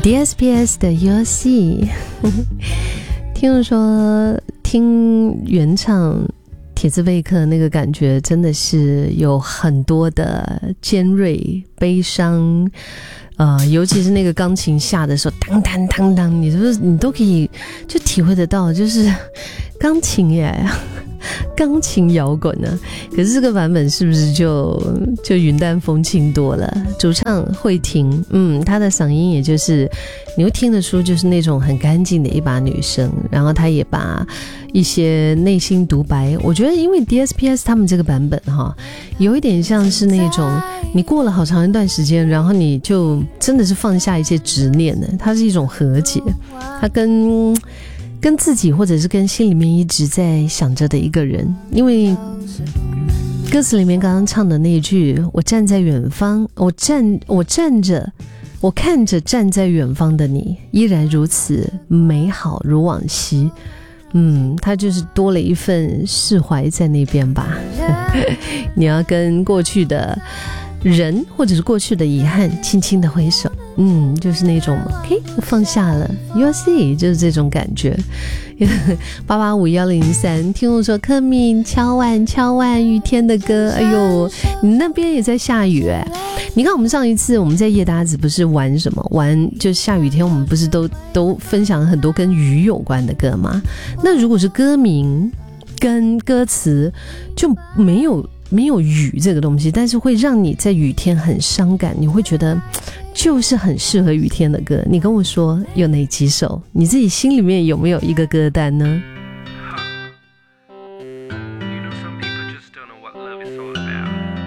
DSPS 的 You'll See 听说听原唱铁兹贝克那个感觉真的是有很多的尖锐悲伤，尤其是那个钢琴下的时候当当当当，你是不是你都可以就体会得到，就是钢琴耶，钢琴摇滚呢。可是这个版本是不是就云淡风轻多了？主唱慧婷，她的嗓音也就是你会听得出就是那种很干净的一把女生，然后她也把一些内心独白，我觉得因为 DSPS 他们这个版本有一点像是那种你过了好长一段时间，然后你就真的是放下一些执念的，它是一种和解，它跟自己或者是跟心里面一直在想着的一个人。因为歌词里面刚刚唱的那一句，我站在远方，我看着站在远方的你，依然如此美好如往昔。他就是多了一份释怀在那边吧。你要跟过去的人或者是过去的遗憾轻轻的挥手，就是那种 OK 放下了 You'll See， 就是这种感觉。885103听我说柯敏敲碗雨天的歌，哎呦你那边也在下雨耶。你看我们上一次我们在夜搭子不是玩什么玩，就下雨天我们不是都分享很多跟雨有关的歌吗？那如果是歌名跟歌词就没有雨这个东西，但是会让你在雨天很伤感，你会觉得就是很适合雨天的歌，你跟我说有哪几首？你自己心里面有没有一个歌单呢？